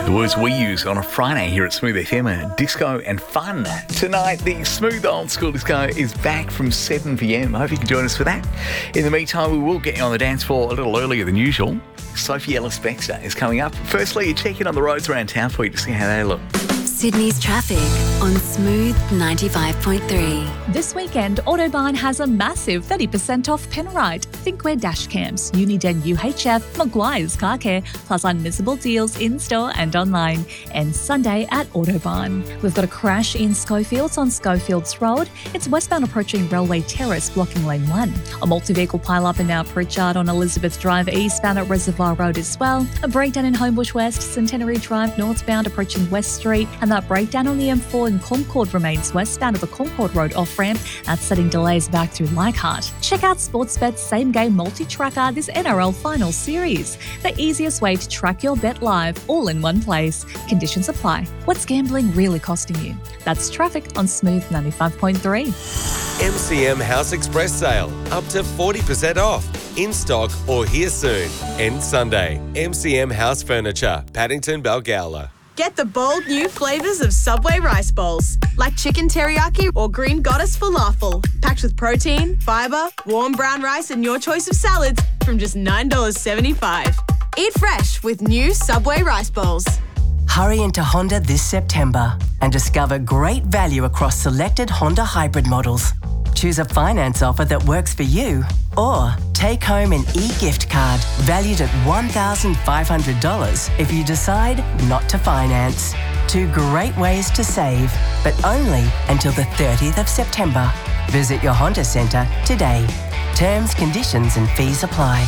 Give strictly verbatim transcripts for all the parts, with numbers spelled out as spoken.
The words we use on a Friday here at Smooth F M are disco and fun. Tonight, the Smooth Old School Disco is back from seven p.m. I hope you can join us for that. In the meantime, we will get you on the dance floor a little earlier than usual. Sophie Ellis-Bextor is coming up. Firstly, a check in on the roads around town for you to see how they look. Sydney's traffic on Smooth ninety-five point three. This weekend, Autobahn has a massive thirty percent off Penrite, Thinkware dash cams, Uniden U H F, Maguire's Car Care, plus unmissable deals in-store and online. And Sunday at Autobahn. We've got a crash in Schofields on Schofields Road. It's westbound approaching Railway Terrace, blocking lane one. A multi-vehicle pile-up in Mount Pritchard on Elizabeth Drive, eastbound at Reservoir Road as well. A breakdown in Homebush West, Centenary Drive, northbound approaching West Street. And that breakdown on the M four in Concord remains westbound of the Concord Road off-ramp. That's setting delays back through Leichhardt. Check out Sportsbet's same-game multi-tracker this N R L Final Series. The easiest way to track your bet live, all in one place. Conditions apply. What's gambling really costing you? That's traffic on Smooth ninety-five point three. M C M House Express sale. Up to forty percent off. In stock or here soon. End Sunday. M C M House Furniture. Paddington, Balgowlah. Get the bold new flavours of Subway rice bowls, like chicken teriyaki or green goddess falafel, packed with protein, fibre, warm brown rice and your choice of salads from just nine dollars seventy-five. Eat fresh with new Subway rice bowls. Hurry into Honda this September and discover great value across selected Honda hybrid models. Choose a finance offer that works for you or take home an e-gift card valued at one thousand five hundred dollars if you decide not to finance. Two great ways to save, but only until the thirtieth of September. Visit your Honda Centre today. Terms, conditions and fees apply.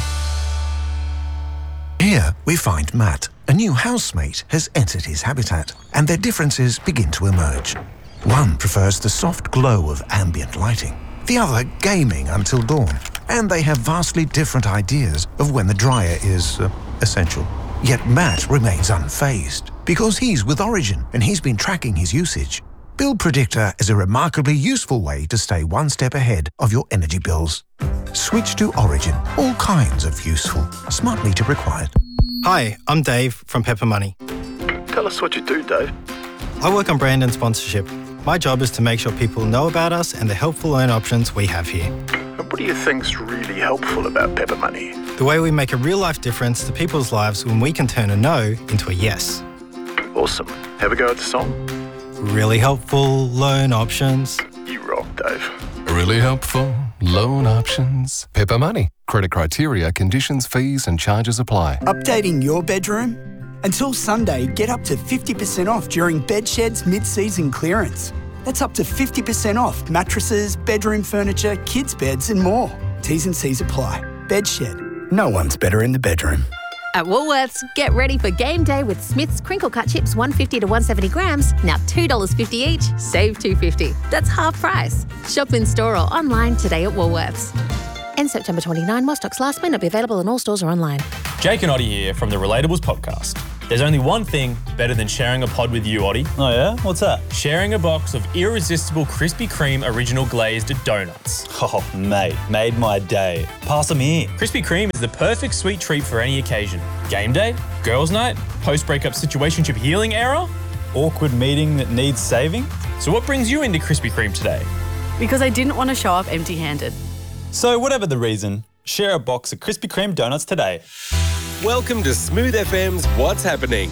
Here we find Matt. A new housemate has entered his habitat and their differences begin to emerge. One prefers the soft glow of ambient lighting, the other gaming until dawn, and they have vastly different ideas of when the dryer is uh, essential. Yet Matt remains unfazed because he's with Origin and he's been tracking his usage. Bill Predictor is a remarkably useful way to stay one step ahead of your energy bills. Switch to Origin. All kinds of useful. Smart meter required. Hi, I'm Dave from Pepper Money. Tell us what you do, Dave. I work on brand and sponsorship. My job is to make sure people know about us and the helpful loan options we have here. And what do you think's really helpful about Pepper Money? The way we make a real-life difference to people's lives when we can turn a no into a yes. Awesome. Have a go at the song. Really helpful loan options. You rock, Dave. Really helpful loan options. Pepper Money. Credit criteria, conditions, fees and charges apply. Updating your bedroom? Until Sunday, get up to fifty percent off during Bedshed's mid-season clearance. That's up to fifty percent off mattresses, bedroom furniture, kids' beds and more. T's and C's apply. Bedshed. No one's better in the bedroom. At Woolworths, get ready for game day with Smith's Crinkle Cut Chips one fifty to one seventy grams, now two dollars fifty each, save two fifty. That's half price. Shop in store or online today at Woolworths. End September twenty-ninth, while stocks last, may not be available in all stores or online. Jake and Oddie here from the Relatables podcast. There's only one thing better than sharing a pod with you, Oddie. Oh yeah? What's that? Sharing a box of irresistible Krispy Kreme original glazed donuts. Oh, mate, made my day. Pass them here. Krispy Kreme is the perfect sweet treat for any occasion. Game day, girls' night, post-breakup situationship healing era, awkward meeting that needs saving. So what brings you into Krispy Kreme today? Because I didn't want to show up empty-handed. So whatever the reason, share a box of Krispy Kreme donuts today. Welcome to Smooth F M's What's Happening.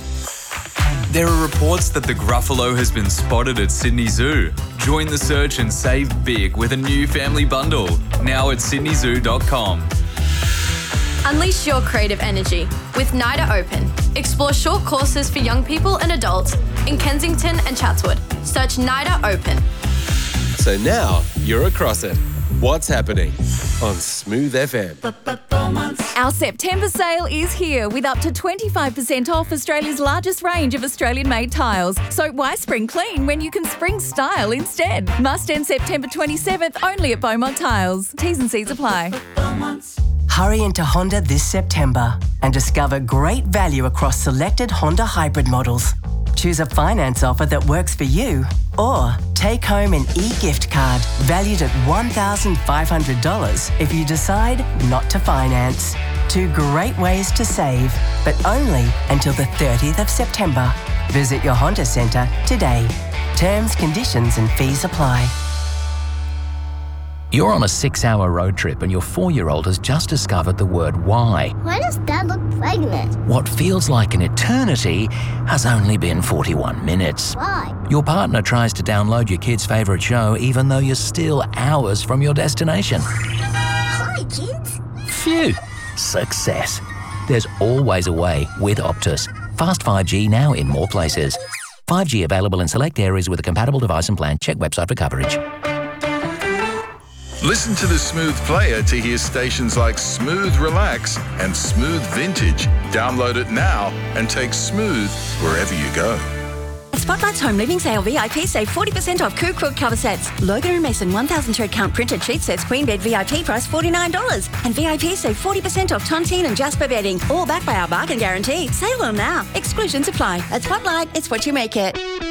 There are reports that the Gruffalo has been spotted at Sydney Zoo. Join the search and save big with a new family bundle, now at sydney zoo dot com. Unleash your creative energy with NIDA Open. Explore short courses for young people and adults in Kensington and Chatswood. Search NIDA Open. So now you're across it. What's Happening on Smooth F M. Our September sale is here with up to twenty-five percent off Australia's largest range of Australian-made tiles. So why spring clean when you can spring style instead? Must end September twenty-seventh only at Beaumont Tiles. T's and C's apply. Hurry into Honda this September and discover great value across selected Honda hybrid models. Choose a finance offer that works for you or take home an e-gift card valued at one thousand five hundred dollars if you decide not to finance. Two great ways to save, but only until the thirtieth of September. Visit your Honda Centre today. Terms, conditions and fees apply. You're on a six-hour road trip and your four-year-old has just discovered the word why. Why does Dad look pregnant? What feels like an eternity has only been forty-one minutes. Why? Your partner tries to download your kid's favourite show even though you're still hours from your destination. Hi, kids. Phew. Success. There's always a way with Optus. Fast five G now in more places. five G available in select areas with a compatible device and plan. Check website for coverage. Listen to the Smooth Player to hear stations like Smooth Relax and Smooth Vintage. Download it now and take Smooth wherever you go. Spotlight's Home Living Sale V I P save forty percent off Coup Quilt cover sets. Logan and Mason one thousand thread count printed sheet sets Queen Bed V I P price forty-nine dollars. And V I P save forty percent off Tontine and Jasper bedding. All backed by our bargain guarantee. Sale on now. Exclusions apply. At Spotlight, it's what you make it.